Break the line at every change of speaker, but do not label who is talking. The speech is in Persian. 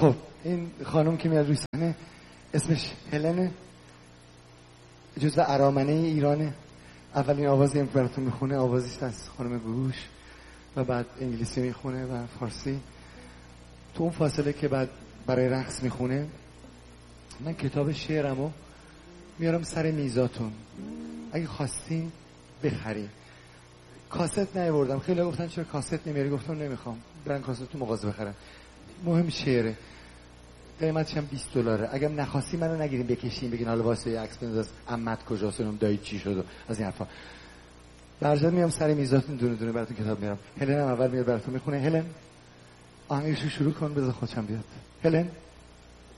خب این خانم که میاد روی صحنه اسمش هلنه، جزو ارامنه ایرانه. اولین آوازی هم براتون میخونه آوازیش از خانم گوش و بعد انگلیسی میخونه و فارسی. تو اون فاصله که بعد برای رقص میخونه من کتاب شعرمو میارم سر میزاتون، اگه خواستین بخرین. کاست نیاوردم، خیلی گفتن چرا کاست نمیاری، گفتم نمیخوام، برن کاست تو مغازه بخرن. مهم شعره، قیمتش هم $20. اگه نخواستی منو نگیرین بکشین بگین حالا واسه یه عکس بنداز عمت کجاست اونم دایی چی شد از این حرفا. برجا میام سر میزاتون دونه دونه براتون کتاب میارم. هلن هم اول میاد براتون میخونه. هلن آهنگشو شروع کن، بذار خودم بیاد. هلن